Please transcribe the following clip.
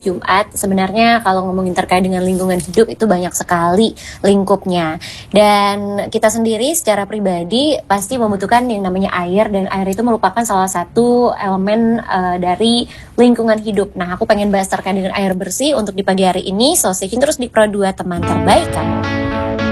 Jumat, sebenarnya kalau ngomongin terkait dengan lingkungan hidup itu banyak sekali lingkupnya. Dan kita sendiri secara pribadi pasti membutuhkan yang namanya air, dan air itu merupakan salah satu elemen dari lingkungan hidup. Nah, aku pengen bahas terkait dengan air bersih untuk di pagi hari ini. So, stay tune terus di Pro 2 teman terbaik kamu.